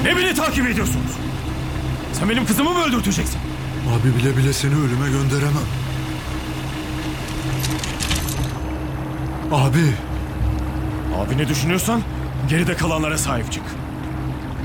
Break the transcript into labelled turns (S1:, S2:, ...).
S1: Ne beni takip ediyorsunuz? Sen benim kızımı mı öldürteceksin?
S2: Abi bile bile seni ölüme gönderemem. Abi.
S1: Abi ne düşünüyorsan geride kalanlara sahip çık.